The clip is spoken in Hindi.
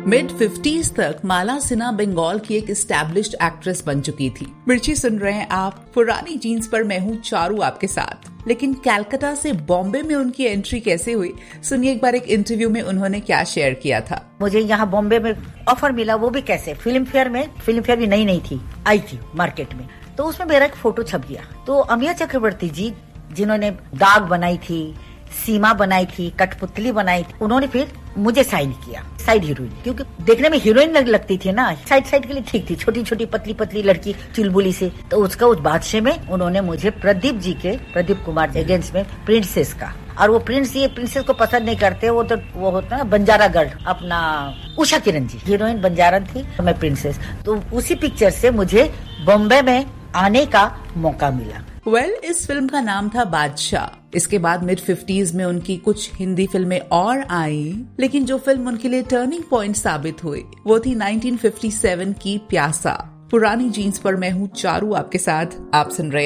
मिड 50s तक माला सिन्हा बंगाल की एक एस्टैब्लिश्ड एक्ट्रेस बन चुकी थी। मिर्ची सुन रहे हैं आप पुरानी जीन्स पर, मैं हूँ चारू आपके साथ। लेकिन कलकत्ता से बॉम्बे में उनकी एंट्री कैसे हुई, सुनिए एक बार एक इंटरव्यू में उन्होंने क्या शेयर किया था। मुझे यहाँ बॉम्बे में ऑफर मिला, वो भी कैसे, फिल्म फेयर भी नई थी, आई थी मार्केट में, तो उसमें मेरा एक फोटो छप गया। तो अमिया चक्रवर्ती जी जिन्होंने दाग बनाई थी, सीमा बनाई थी, कठपुतली बनाई थी, उन्होंने फिर मुझे साइन किया साइड हीरोइन, क्योंकि देखने में हीरोइन लगती थी ना, साइड के लिए ठीक थी, छोटी छोटी पतली पतली लड़की चुलबुली से। तो उसका उस बादशाह में उन्होंने मुझे प्रदीप कुमार एजेंट्स में प्रिंसेस का, और वो प्रिंसेस को पसंद नहीं करते, वो होता है ना बंजारा गर्ल, अपना उषा किरण जी हीरोइन बंजारन थी, मैं प्रिंसेस। तो उसी पिक्चर से मुझे बॉम्बे में आने का मौका मिला। इस फिल्म का नाम था बादशाह। इसके बाद मिड 50s में उनकी कुछ हिंदी फिल्में और आई, लेकिन जो फिल्म उनके लिए टर्निंग पॉइंट साबित हुई वो थी 1957 की प्यासा। पुरानी जीन्स पर मैं हूँ चारू आपके साथ, आप सुन रहे